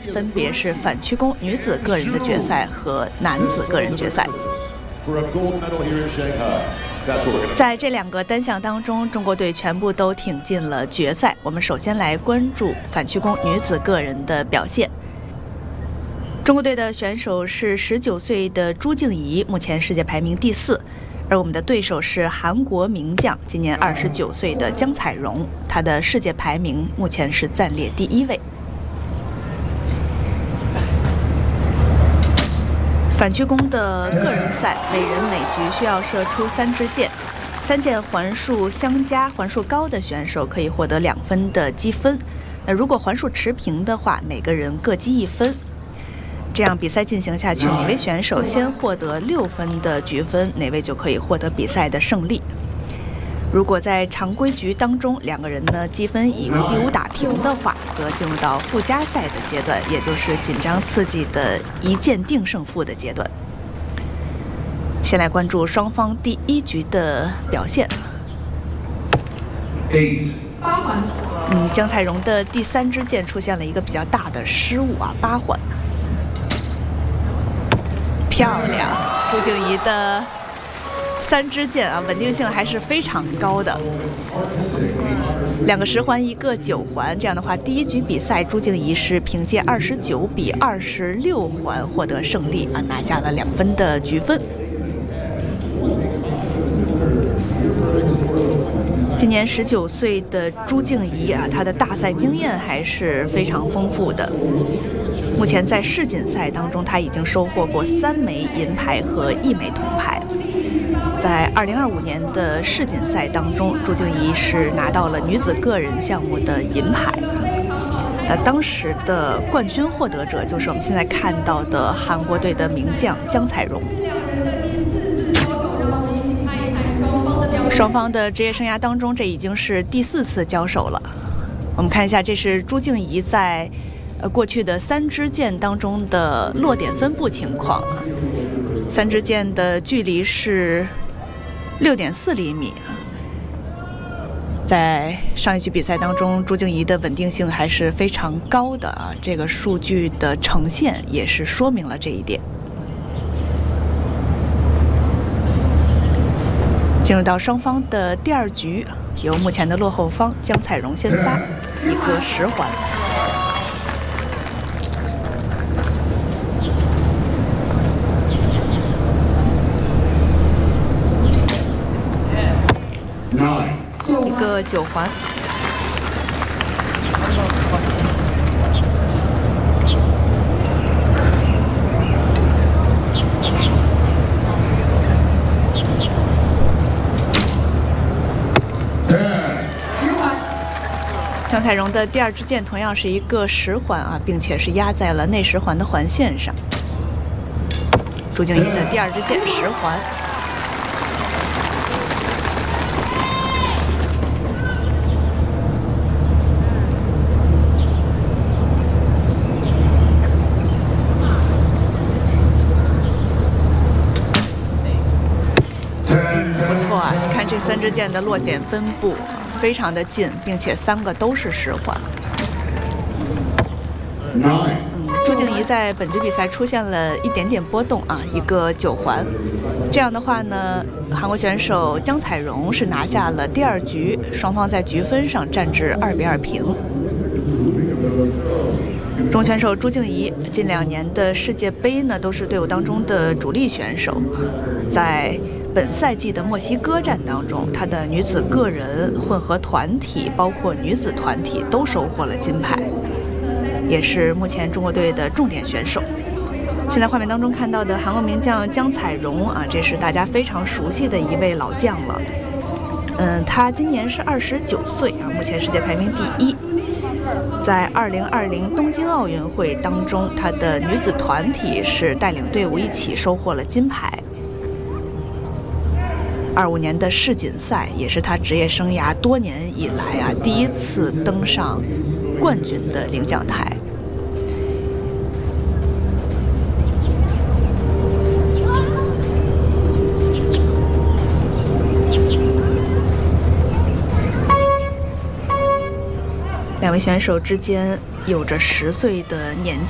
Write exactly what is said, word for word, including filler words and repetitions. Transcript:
分别是反曲弓女子个人的决赛和男子个人决赛。在这两个单项当中，中国队全部都挺进了决赛。我们首先来关注反曲弓女子个人的表现。中国队的选手是十九岁的朱静怡，目前世界排名第四。而我们的对手是韩国名将，今年二十九岁的姜彩荣，她的世界排名目前是暂列第一位。反曲弓的个人赛，每人每局需要射出三支箭，三箭环数相加，环数高的选手可以获得两分的积分。那如果环数持平的话，每个人各积一分。这样比赛进行下去，哪位选手先获得六分的局分，哪位就可以获得比赛的胜利。如果在常规局当中两个人呢积分以五比五打平的话，则进入到附加赛的阶段，也就是紧张刺激的一箭定胜负的阶段。先来关注双方第一局的表现。 八环。 嗯，姜彩荣的第三支箭出现了一个比较大的失误啊，八环。漂亮，朱静怡的三支箭啊，稳定性还是非常高的。两个十环，一个九环，这样的话，第一局比赛朱静怡是凭借二十九比二十六环获得胜利啊，拿下了两分的局分。今年十九岁的朱静怡啊，她的大赛经验还是非常丰富的。目前在世锦赛当中，她已经收获过三枚银牌和一枚铜牌。在二零二五年的世锦赛当中，朱静怡是拿到了女子个人项目的银牌。那当时的冠军获得者就是我们现在看到的韩国队的名将姜彩荣。双方的职业生涯当中，这已经是第四次交手了。我们看一下，这是朱静怡在呃过去的三支箭当中的落点分布情况。三支箭的距离是六点四厘米。在上一局比赛当中，朱静怡的稳定性还是非常高的啊，这个数据的呈现也是说明了这一点。进入到双方的第二局，由目前的落后方姜彩荣先发，一个十环。一个九环。姜彩荣的第二支箭同样是一个十环啊，并且是压在了内十环的环线上。朱静怡的第二支箭十环。不错啊，你看这三支箭的落点分布非常的近，并且三个都是十环。嗯，朱静怡在本局比赛出现了一点点波动啊，一个九环。这样的话呢，韩国选手姜彩荣是拿下了第二局，双方在局分上战至二比二平。中国选手朱静怡近两年的世界杯呢，都是队伍当中的主力选手。在本赛季的墨西哥站当中，她的女子个人、混合团体，包括女子团体都收获了金牌，也是目前中国队的重点选手。现在画面当中看到的韩国名将姜彩荣啊，这是大家非常熟悉的一位老将了。嗯，她今年是二十九岁啊，目前世界排名第一。在二零二零东京奥运会当中，她的女子团体是带领队伍一起收获了金牌。二五年的世锦赛也是他职业生涯多年以来啊第一次登上冠军的领奖台。两位选手之间有着十岁的年纪。